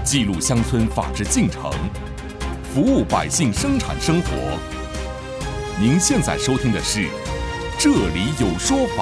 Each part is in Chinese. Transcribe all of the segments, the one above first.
记录乡村法治进程，服务百姓生产生活。您现在收听的是《这里有说法》。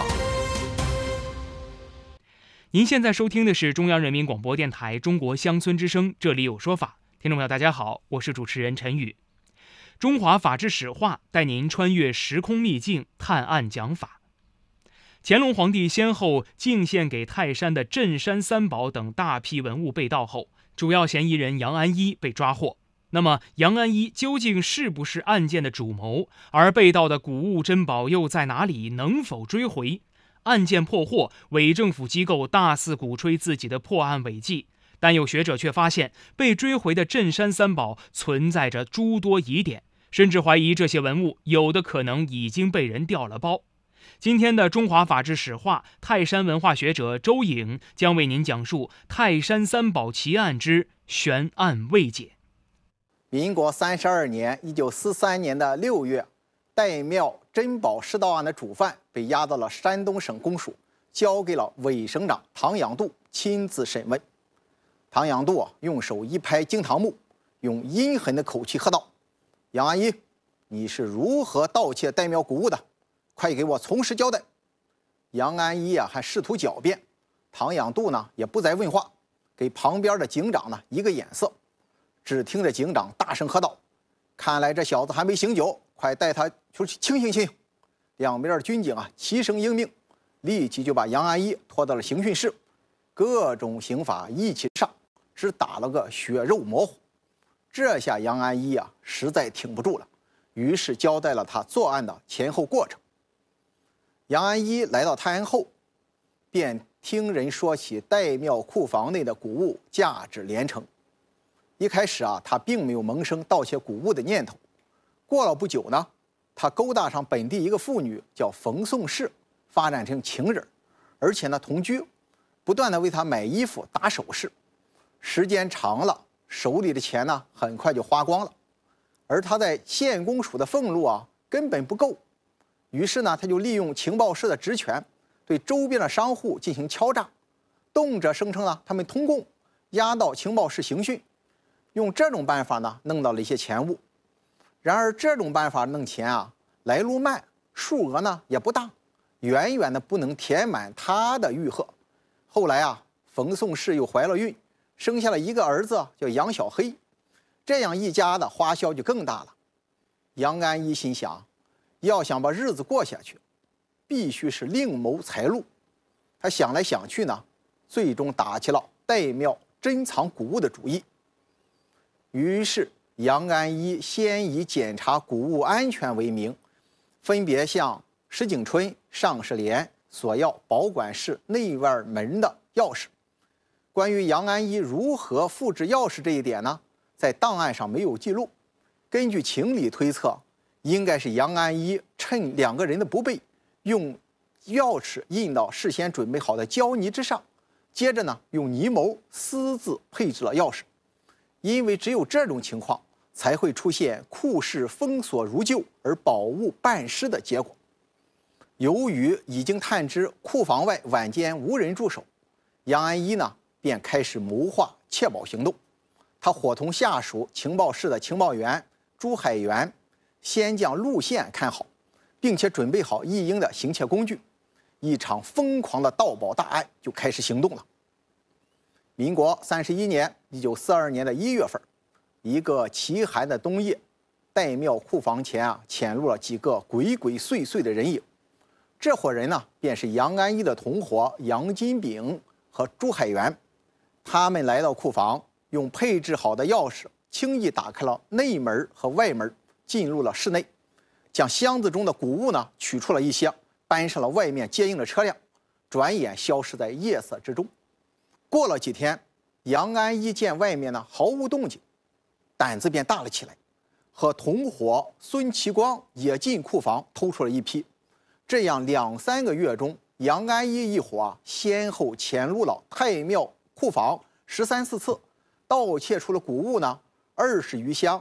您现在收听的是中央人民广播电台中国乡村之声，这里有说法。听众朋友大家好，我是主持人陈宇。中华法治史话带您穿越时空秘境，探案讲法。乾隆皇帝先后进献给泰山的镇山三宝等大批文物被盗后，主要嫌疑人杨安一被抓获。那么杨安一究竟是不是案件的主谋？而被盗的古物珍宝又在哪里？能否追回？案件破获，伪政府机构大肆鼓吹自己的破案伟绩，但有学者却发现，被追回的镇山三宝存在着诸多疑点，甚至怀疑这些文物有的可能已经被人调了包。今天的中华法治史话，泰山文化学者周颖将为您讲述泰山三宝奇案之悬案未解。 民国32年1943年的6月，岱庙珍宝失盗案的主犯被押到了山东省公署，交给了伪省长唐养度亲自审问。唐养度用手一拍惊堂木，用阴狠的口气喝道：“杨安一，你是如何盗窃岱庙古物的？快给我从实交代！”杨安一还试图狡辩，唐养度呢也不再问话，给旁边的警长呢一个眼色。只听着警长大声喝道：“看来这小子还没醒酒，快带他出去清醒清醒！”两边的军警齐声应命，立即就把杨安一拖到了刑讯室，各种刑法一起上，只打了个血肉模糊。这下杨安一实在挺不住了，于是交代了他作案的前后过程。杨安一来到泰安后，便听人说起岱庙库房内的古物价值连城。一开始他并没有萌生盗窃古物的念头。过了不久呢，他勾搭上本地一个妇女叫冯宋氏，发展成情人，而且呢同居，不断的为她买衣服打首饰。时间长了，手里的钱呢很快就花光了，而他在县公署的俸禄根本不够。于是呢，他就利用情报室的职权，对周边的商户进行敲诈，动辄声称他们通共，押到情报室刑讯。用这种办法呢，弄到了一些钱物。然而这种办法弄钱来路慢，数额呢也不大，远远的不能填满他的欲壑。后来冯宋氏又怀了孕，生下了一个儿子叫杨小黑，这样一家的花销就更大了。杨安一心想，要想把日子过下去，必须是另谋财路。他想来想去呢，最终打起了岱庙珍藏古物的主意。于是杨安一先以检查古物安全为名，分别向石景春、尚世廉索要保管室内外门的钥匙。关于杨安一如何复制钥匙这一点呢，在档案上没有记录。根据情理推测，应该是杨安一趁两个人的不备，用钥匙印到事先准备好的胶泥之上，接着呢用泥模私自配置了钥匙。因为只有这种情况，才会出现库室封锁如旧而宝物半失的结果。由于已经探知库房外晚间无人驻守，杨安一呢便开始谋划窃宝行动。他伙同下属情报室的情报员朱海元，先将路线看好，并且准备好一应的行窃工具，一场疯狂的盗宝大案就开始行动了。民国31年1942年的1月份，一个奇寒的冬夜，岱庙库房前潜入了几个鬼鬼祟祟的人影。这伙人呢，便是杨安一的同伙杨金炳和朱海元。他们来到库房，用配置好的钥匙轻易打开了内门和外门，进入了室内，将箱子中的古物呢取出了一些，搬上了外面接应的车辆，转眼消失在夜色之中。过了几天，杨安一见外面呢毫无动静，胆子便大了起来，和同伙孙其光也进库房偷出了一批。这样2-3个月中，杨安一一伙先后潜入了太庙库房13、14次，盗窃出了古物呢20余箱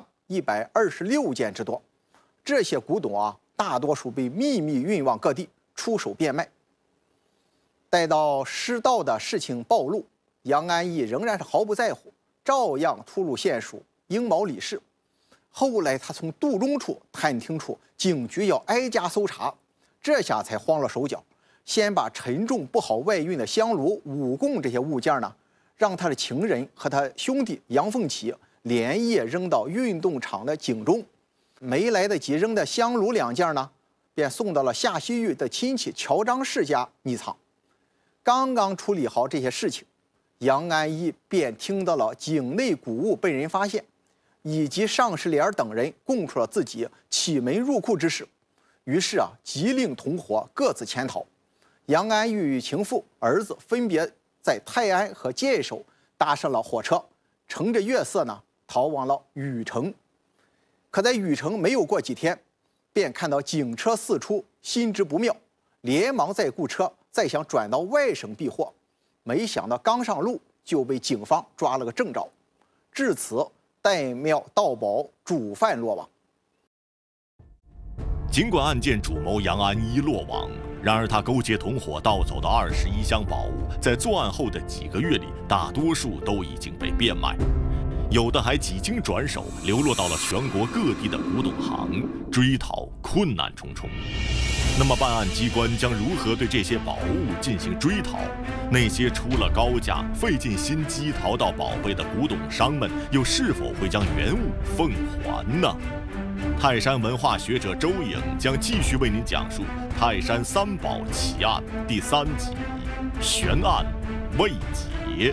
，126件之多。这些古董大多数被秘密运往各地，出手变卖。待到失盗的事情暴露，杨安一仍然是毫不在乎， 照样突入县署应毛李氏。后来他从杜中处探听出警局要挨家搜查，这下才慌了手脚，先把沉重不好外运的香炉、五供这些物件呢，让他的情人和他兄弟杨凤起连夜扔到运动场的井中，没来得及扔的香炉2件呢，便送到了夏希玉的亲戚乔张氏家匿藏。刚刚处理好这些事情，杨安一便听到了井内古物被人发现，以及尚世莲等人供出了自己启门入库之事，于是急令同伙各自潜逃。杨安玉与情妇、儿子分别在泰安和界首搭上了火车，乘着月色呢逃往了禹城。可在禹城没有过几天，便看到警车四出，心知不妙，连忙再雇车，再想转到外省避祸。没想到刚上路就被警方抓了个正着，至此岱庙盗宝主犯落网。 尽管案件主谋杨安一落网，然而他勾结同伙盗走的21箱宝物，在作案后的几个月里，大多数都已经被变卖，有的还几经转手，流落到了全国各地的古董行，追讨困难重重。那么办案机关将如何对这些宝物进行追讨？那些出了高价、费尽心机淘到宝贝的古董商们，又是否会将原物奉还呢？泰山文化学者周颖将继续为您讲述泰山3宝奇案第3集，悬案未解。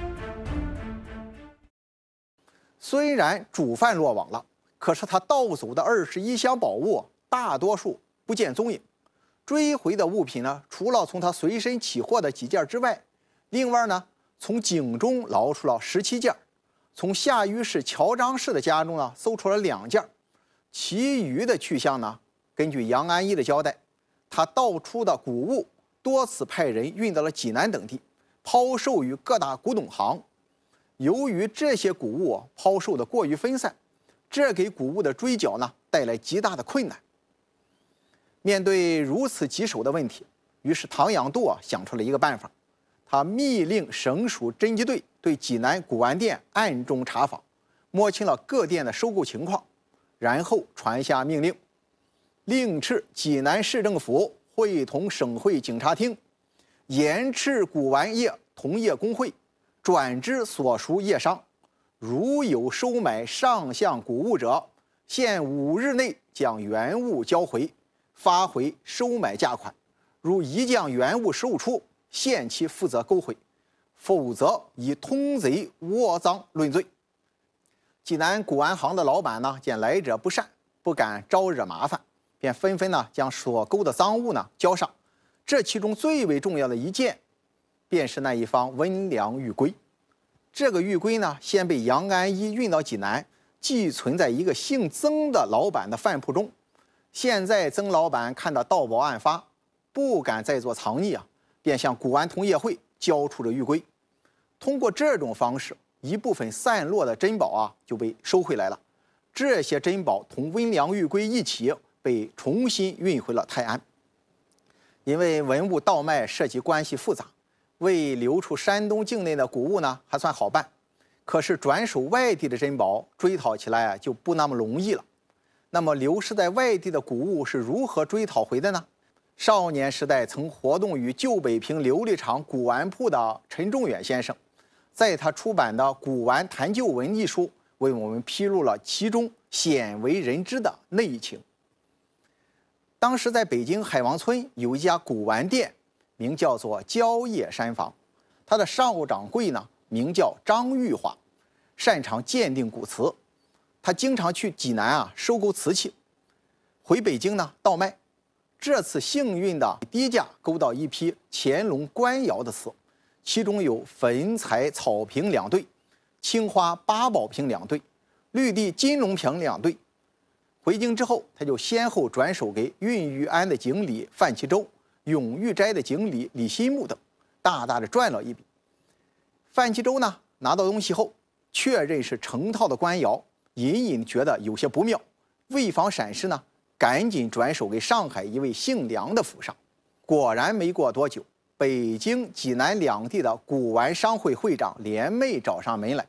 虽然主犯落网了，可是他盗走的21箱宝物大多数不见踪影。追回的物品呢，除了从他随身起获的几件之外，另外呢，从井中捞出了17件，从夏虞市乔张氏的家中呢搜出了2件，其余的去向呢，根据杨安一的交代，他盗出的古物多次派人运到了济南等地，抛售于各大古董行。由于这些古物抛售的过于分散，这给古物的追缴呢带来极大的困难。面对如此棘手的问题，于是唐养度想出了一个办法，他密令省属侦缉队对济南古玩店暗中查访，摸清了各店的收购情况，然后传下命令，令敕济南市政府会同省会警察厅，严斥古玩业同业工会，转之所属业商，如有收买上项古物者，限5日内将原物交回，发回收买价款，如一将原物售出，限期负责勾回，否则以通贼窝赃论罪。济南古玩行的老板呢，见来者不善，不敢招惹麻烦，便纷纷呢将所勾的赃物呢交上。这其中最为重要的一件，便是那一方温良玉龟。这个玉龟呢，先被杨安一运到济南，寄存在一个姓曾的老板的饭铺中。现在曾老板看到盗宝案发，不敢再做藏匿便向古玩同业会交出了玉龟。通过这种方式，一部分散落的珍宝就被收回来了。这些珍宝同温良玉龟一起被重新运回了泰安。因为文物盗卖涉及关系复杂，为流出山东境内的古物呢还算好办，可是转手外地的珍宝追讨起来就不那么容易了。那么流失在外地的古物是如何追讨回的呢？少年时代曾活动于旧北平琉璃厂古玩铺的陈仲远先生，在他出版的《古玩谈旧闻》一书，为我们披露了其中鲜为人知的内情。当时在北京海王村有一家古玩店，名叫做蕉叶山房，他的少掌柜呢名叫张玉华，擅长鉴定古瓷。他经常去济南收购瓷器，回北京呢倒卖。这次幸运的低价勾到一批乾隆官窑的瓷，其中有粉彩草瓶2对，青花八宝瓶2对，绿地金龙瓶2对。回京之后，他就先后转手给运玉庵的经理范其洲、永玉斋的经理李新木等，大大的赚了一笔。范其洲呢拿到东西后，确认是成套的官窑，隐隐觉得有些不妙，为防闪失呢，赶紧转手给上海一位姓梁的府上。果然没过多久，北京、济南2地的古玩商会会长联袂找上门来，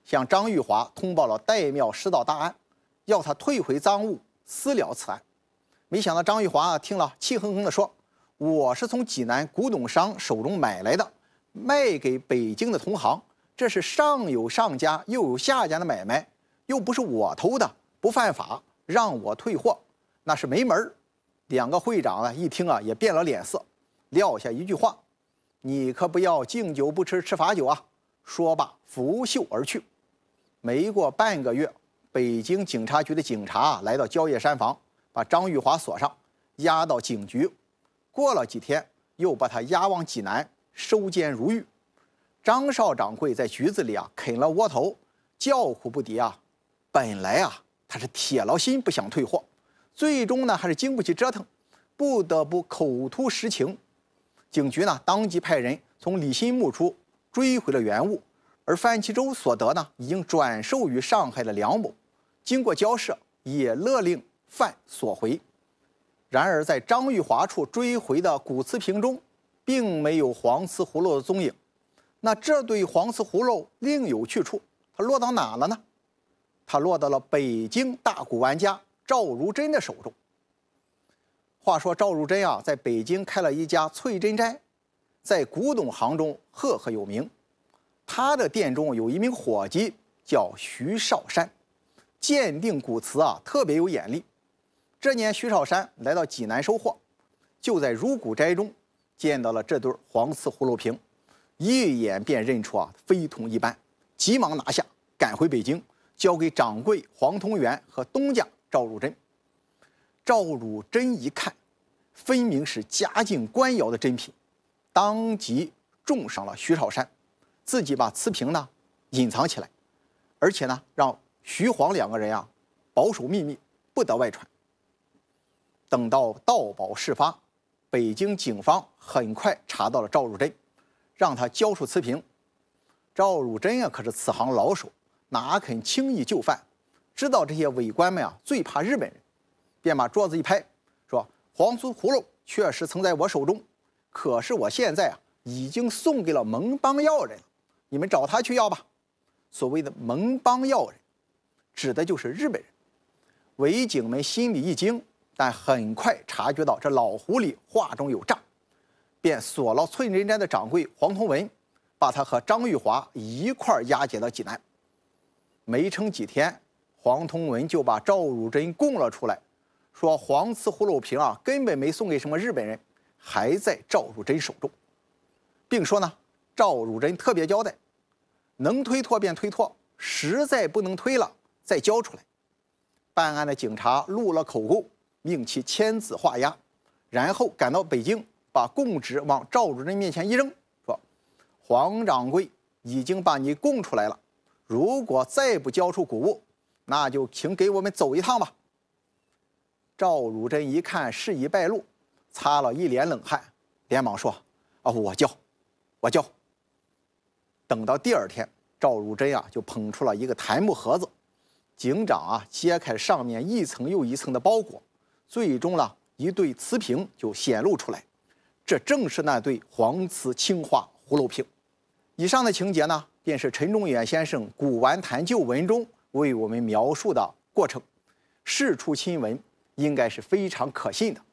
向张玉华通报了岱庙失盗大案，要他退回赃物，私了此案。没想到张玉华听了，气哼哼地说：“我是从济南古董商手中买来的，卖给北京的同行，这是上有上家又有下家的买卖，又不是我偷的，不犯法，让我退货，那是没门儿。”两个会长啊，一听啊，也变了脸色，撂下一句话：“你可不要敬酒不吃吃罚酒啊！”说罢拂袖而去。没过半个月，北京警察局的警察来到蕉叶山房，把张玉华锁上，押到警局。过了几天，又把他押往济南收监如狱。张少掌柜在局子里啊啃了窝头，叫苦不迭啊。本来啊他是铁了心不想退货，最终呢还是经不起折腾，不得不口吐实情。警局呢当即派人从李新墓处追回了原物，而范其洲所得呢已经转售于上海的梁某，经过交涉也勒令范索回。然而在张玉华处追回的古瓷瓶中，并没有黄瓷葫芦的踪影。那这对黄瓷葫芦另有去处，它落到哪了呢？它落到了北京大古玩家赵如珍的手中。话说赵如珍啊，在北京开了一家翠珍斋，在古董行中赫赫有名。他的店中有一名伙计叫徐少山，鉴定古瓷啊特别有眼力。这年徐少山来到济南收货，就在如古斋中见到了这对黄瓷葫芦瓶，一眼便认出啊非同一般，急忙拿下，赶回北京，交给掌柜黄同元和东家赵汝珍。赵汝珍一看，分明是家境官窑的珍品，当即重赏了徐少山，自己把瓷瓶呢隐藏起来，而且呢让徐黄两个人啊保守秘密，不得外传。等到盗宝事发，北京警方很快查到了赵汝珍，让他交出瓷瓶。赵汝珍啊可是此行老手，哪肯轻易就范？知道这些伪官们啊最怕日本人，便把桌子一拍，说：“黄瓷葫芦确实曾在我手中，可是我现在啊已经送给了蒙邦要人了，你们找他去要吧。”所谓的蒙邦要人，指的就是日本人。伪警们心里一惊，但很快察觉到这老狐狸话中有诈，便锁了翠珍斋的掌柜黄同文，把他和张玉华一块押解到济南。没撑几天，黄同文就把赵汝珍供了出来，说黄瓷葫芦瓶啊根本没送给什么日本人，还在赵汝珍手中，并说呢赵汝珍特别交代，能推脱便推脱，实在不能推了再交出来。办案的警察录了口供，命其签字画押，然后赶到北京，把供纸往赵汝珍面前一扔，说：“黄掌柜已经把你供出来了，如果再不交出古物，那就请给我们走一趟吧。”赵汝珍一看事已败露，擦了一脸冷汗，连忙说：“啊，我交。”等到第二天，赵汝珍啊就捧出了一个檀木盒子，警长啊揭开上面一层又一层的包裹，最终呢一对瓷瓶就显露出来，这正是那对黄瓷青花葫芦瓶。以上的情节呢，便是陈中远先生《古玩谈旧闻》中为我们描述的过程，事出亲闻，应该是非常可信的。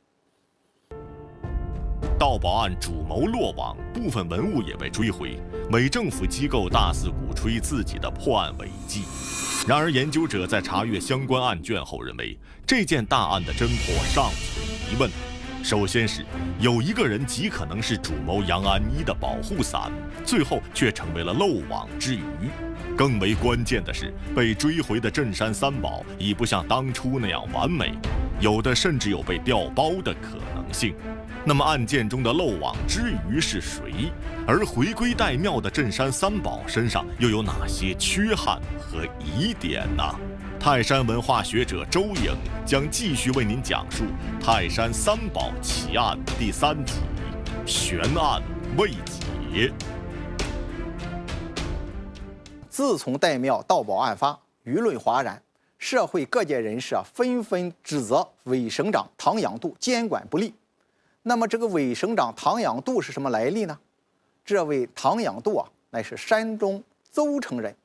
盗宝案主谋落网，部分文物也被追回，伪政府机构大肆鼓吹自己的破案伟绩。然而，研究者在查阅相关案卷后认为，这件大案的侦破尚存疑问。首先是有一个人极可能是主谋杨安一的保护伞，最后却成为了漏网之鱼。更为关键的是，被追回的镇山三宝已不像当初那样完美，有的甚至有被调包的可能性。那么案件中的漏网之鱼是谁？而回归岱庙的镇山三宝身上又有哪些缺憾和疑点呢？泰山文化学者周颖将继续为您讲述《泰山三宝奇案》第3集：悬案未解。 自从岱庙盗宝案发，舆论哗然，社会各界人士纷纷指责伪省长唐养度监管不力。那么这个伪省长唐养度是什么来历呢？这位唐养度乃是山东邹城人，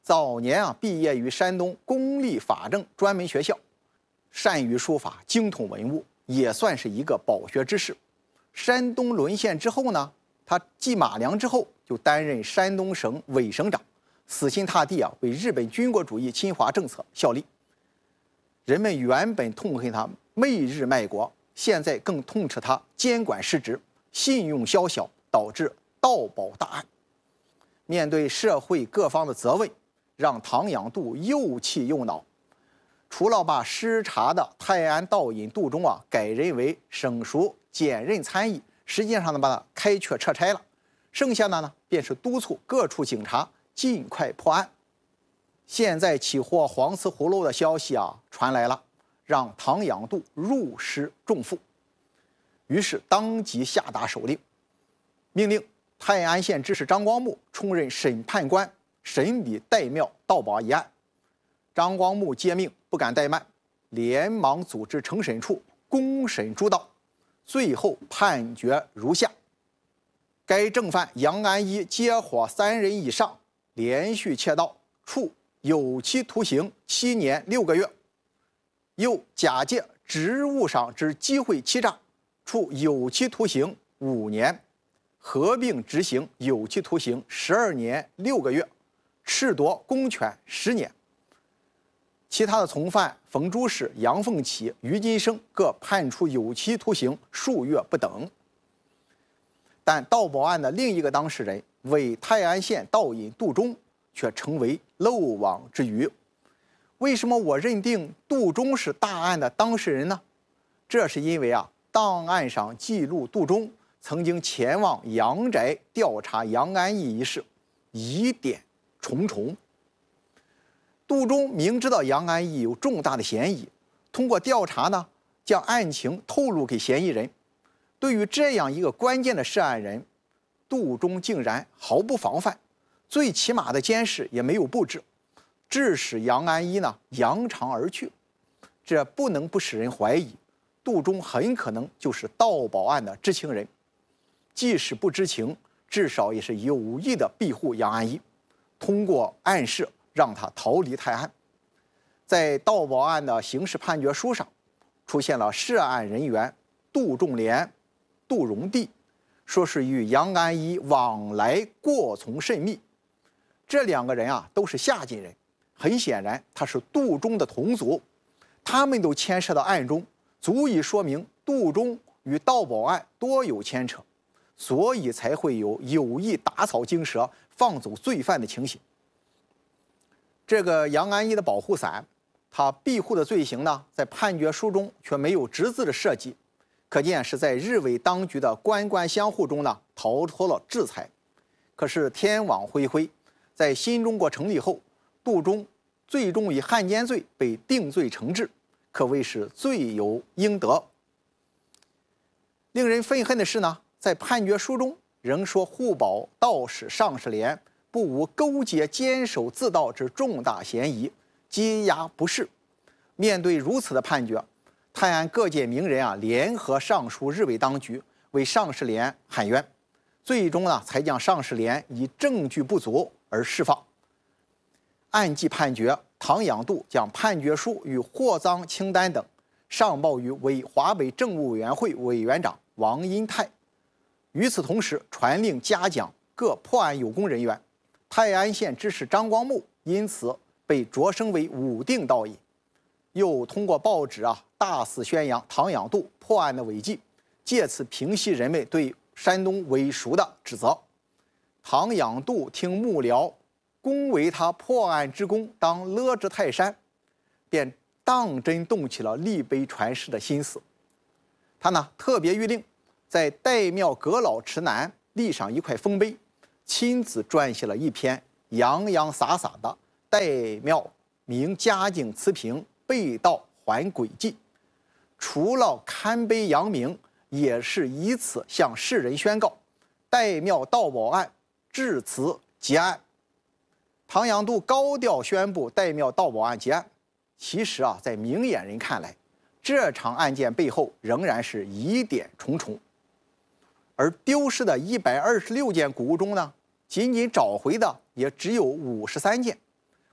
早年毕业于山东公立法政专门学校，善于书法，精通文物，也算是一个饱学之士。山东沦陷之后呢，他继马良之后，就担任山东省伪省长，死心塌地为日本军国主义侵华政策效力。人们原本痛恨他媚日卖国，现在更痛斥他监管失职，信用宵小，导致盗宝大案。面对社会各方的责问，让唐养杜又气又恼。除了把失察的泰安道尹杜忠改任为省属检任参议，实际上把他开阙撤差了。剩下的呢，便是督促各处警察尽快破案。现在起获黄瓷葫芦的消息传来了，让唐养杜如释重负。于是当即下达手令，命令泰安县知事张光穆充任审判官，审理岱庙盗宝一案。张光穆接命不敢怠慢，连忙组织承审处公审诸道，最后判决如下：该正犯杨安一接伙3人以上，连续窃盗，处有期徒刑7年6个月；又假借职务上之机会欺诈，处有期徒刑5年，合并执行有期徒刑12年6个月，褫夺公权10年。其他的从犯冯珠氏、杨凤起、于金生各判处有期徒刑数月不等。但盗宝案的另一个当事人为泰安县道尹杜忠却成为漏网之鱼。为什么我认定杜忠是大案的当事人呢？这是因为档案上记录杜忠曾经前往杨宅调查杨安义一事，疑点重重。杜忠明知道杨安义有重大的嫌疑，通过调查呢，将案情透露给嫌疑人。对于这样一个关键的涉案人，杜忠竟然毫不防范，最起码的监视也没有布置，致使杨安一扬长而去。这不能不使人怀疑，杜忠很可能就是盗宝案的知情人，即使不知情，至少也是有意的庇护杨安一，通过暗示让他逃离泰安。在盗宝案的刑事判决书上，出现了涉案人员杜仲廉、杜荣第，说是与杨安一往来过从甚密。这2个人都是下晋人，很显然他是杜忠的同族，他们都牵涉到案中，足以说明杜忠与盗宝案多有牵扯，所以才会有意打草惊蛇、放走罪犯的情形。这个杨安一的保护伞，他庇护的罪行呢，在判决书中却没有直字的设计，可见是在日伪当局的官官相护中呢，逃脱了制裁。可是天网恢恢，在新中国成立后，杜忠最终以汉奸罪被定罪惩治，可谓是罪有应得。令人愤恨的是呢，在判决书中仍说护保道士尚世廉不无勾结监守自盗之重大嫌疑，羁押不释。面对如此的判决，泰安各界名人联合上书日伪当局，为尚世廉喊冤，最终才将尚世廉以证据不足而释放。按记判决，唐养杜将判决书与获赃清单等上报于华北政务委员会委员长王荫泰。与此同时，传令嘉奖各破案有功人员。泰安县知事张光穆因此被擢升为武定道尹，又通过报纸大肆宣扬唐养杜破案的伟绩，借此平息人们对山东伪赎的指责。唐养杜听幕僚恭维他破案之功当勒之泰山，便当真动起了立碑传世的心思。他特别谕令在岱庙阁老池南立上一块丰碑，亲自撰写了一篇洋洋洒洒的岱庙明嘉靖词评被盗还轨迹。除了刊碑扬名，也是以此向世人宣告岱庙盗宝案至此结案。唐养杜高调宣布岱庙盗宝案结案，其实在明眼人看来，这场案件背后仍然是疑点重重。而丢失的126件古物中呢，仅仅找回的也只有53件，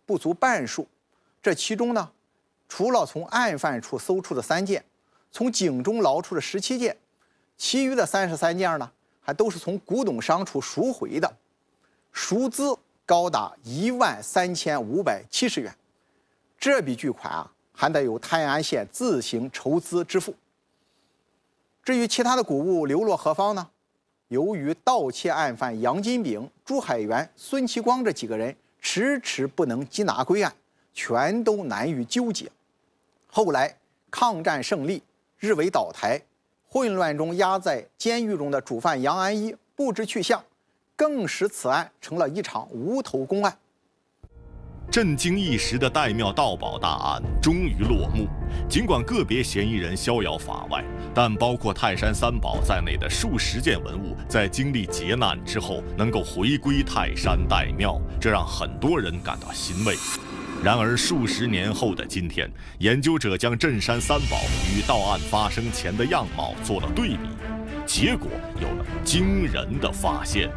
不足半数。这其中呢，除了从案犯处搜出的3件，从井中捞出的17件，其余的33件呢，还都是从古董商处赎回的，赎资高达13570元。这笔巨款啊，还得由泰安县自行筹资支付。至于其他的古物流落何方呢？由于盗窃案犯杨金炳、朱海元、孙其光这几个人迟迟不能缉拿归案，全都难于纠结。后来抗战胜利，日伪倒台，混乱中压在监狱中的主犯杨安一不知去向，更使此案成了一场无头公案。 震惊一时的岱庙盗宝大案终于落幕。尽管个别嫌疑人逍遥法外，但包括泰山三宝在内的数十件文物，在经历劫难之后能够回归泰山岱庙，这让很多人感到欣慰。然而数十年后的今天，研究者将镇山三宝与盗案发生前的样貌做了对比，结果有了惊人的发现。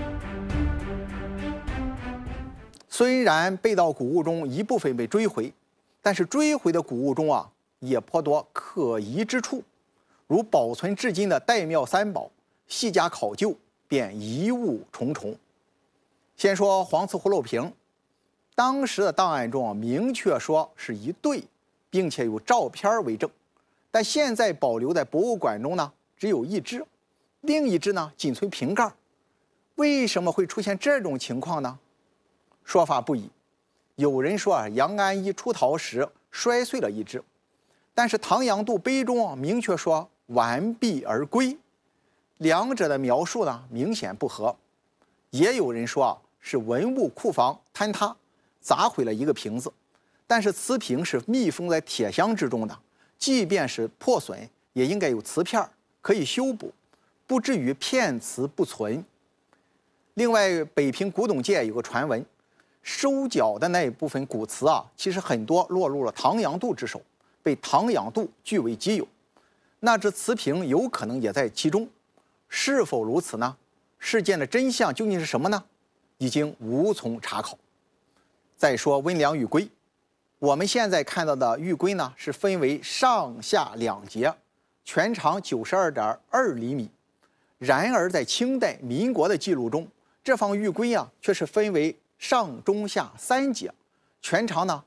虽然被盗古物中一部分被追回，但是追回的古物中啊，也颇多可疑之处，如保存至今的岱庙三宝，细加考究，便疑雾重重。先说黄瓷葫芦瓶，当时的档案中明确说是一对，并且有照片为证，但现在保留在博物馆中呢，只有一只，另一只呢仅存瓶盖。为什么会出现这种情况呢？说法不一，有人说杨安一出逃时摔碎了一只，但是唐阳度碑中明确说完璧而归，两者的描述呢明显不合。也有人说是文物库房坍塌，砸毁了一个瓶子，但是瓷瓶是密封在铁箱之中的，即便是破损，也应该有瓷片可以修补，不至于片瓷不存。另外，北平古董界有个传闻，收缴的那一部分古瓷啊，其实很多落入了唐阳度之手，被唐阳度据为己有。那只瓷瓶有可能也在其中，是否如此呢？事件的真相究竟是什么呢？已经无从查考。再说温良玉圭，我们现在看到的玉圭呢，是分为上下2节，全长92.2厘米。然而在清代民国的记录中，这方玉圭啊，却是分为上中下3节，全长呢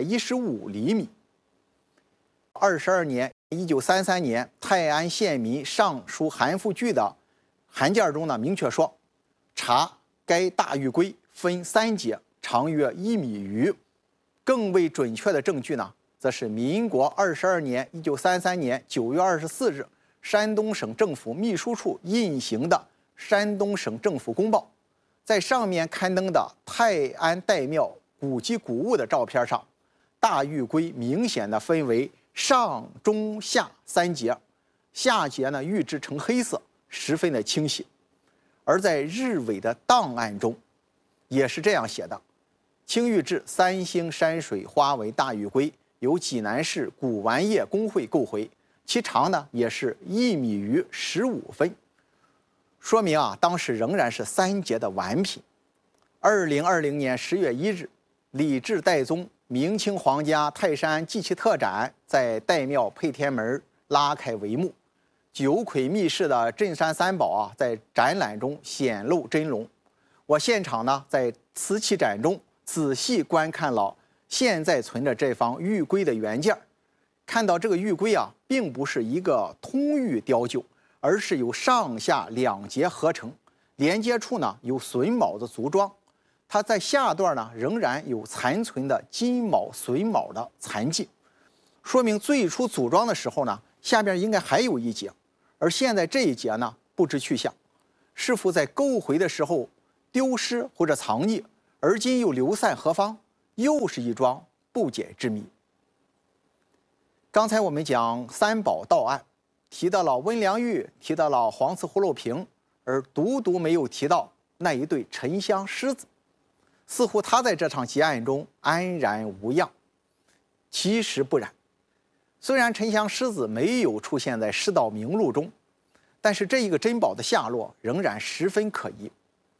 115厘米。22年，1933年，泰安县民上书韩复榘的函件中呢，明确说，查该大玉圭分3节，长约1米余。更为准确的证据呢，则是民国22年1933年9月24日，山东省政府秘书处印行的山东省政府公报。在上面刊登的泰安岱庙古籍古物的照片上，大玉圭明显的分为上中下3节，下节呢玉质呈黑色，十分的清晰。而在日伪的档案中，也是这样写的：青玉制3星山水花纹大玉圭，由济南市古玩业工会购回，其长呢也是1米余15分。说明啊，当时仍然是3节的完品。2020年10月1日，李治代宗明清皇家泰山祭器特展在岱庙配天门拉开帷幕，九魁密室的镇山三宝啊，在展览中显露真容。我现场呢，在瓷器展中仔细观看了现在存着这方玉圭的原件，看到这个玉圭啊，并不是一个通玉雕就，而是由上下2节合成，连接处呢有榫卯的组装，它在下段呢仍然有残存的金卯榫卯的残迹，说明最初组装的时候呢，下边应该还有一节，而现在这一节呢不知去向，是否在购回的时候丢失或者藏匿，而今又流散何方，又是一桩不解之谜。刚才我们讲三宝盗案，提到了温良玉，提到了黄瓷葫芦瓶，而独独没有提到那一对沉香狮子，似乎他在这场劫案中安然无恙。其实不然，虽然沉香狮子没有出现在世道名录中，但是这一个珍宝的下落仍然十分可疑。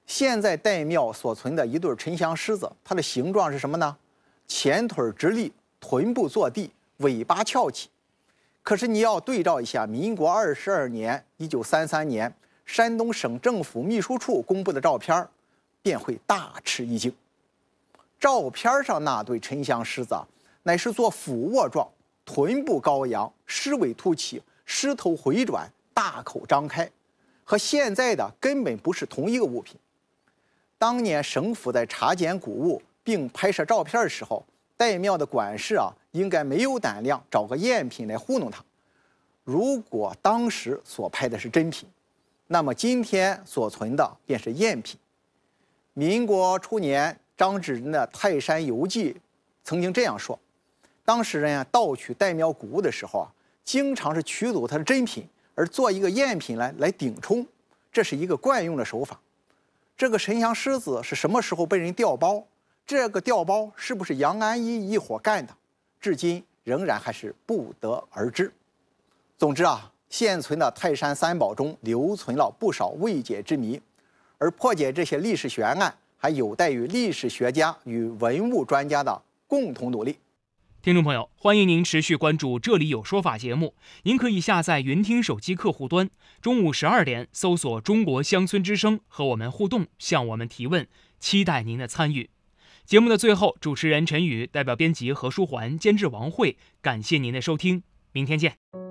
现在岱庙所存的一对沉香狮子，它的形状是什么呢？前腿直立，臀部坐地，尾巴翘起。可是你要对照一下民国22年1933年山东省政府秘书处公布的照片，便会大吃一惊。照片上那对沉香狮子乃是做俯卧状，臀部高扬，狮尾凸起，狮头回转，大口张开，和现在的根本不是同一个物品。当年省府在查检古物并拍摄照片的时候，岱庙的管事应该没有胆量找个赝品来糊弄他。如果当时所拍的是真品，那么今天所存的便是赝品。民国初年，张志仁的《泰山游记》曾经这样说：当时人盗取岱庙古物的时候经常是取走它的真品，而做一个赝品来顶充，这是一个惯用的手法。这个沉香狮子是什么时候被人调包？这个调包是不是杨安一一伙干的？至今仍然还是不得而知。总之现存的泰山三宝中留存了不少未解之谜，而破解这些历史悬案还有待于历史学家与文物专家的共同努力。 听众朋友，欢迎您持续关注《这里有说法》节目。您可以下载云听手机客户端，中午12点搜索中国乡村之声，和我们互动，向我们提问，期待您的参与。节目的最后，主持人陈宇代表编辑何书桓、监制王慧，感谢您的收听，明天见。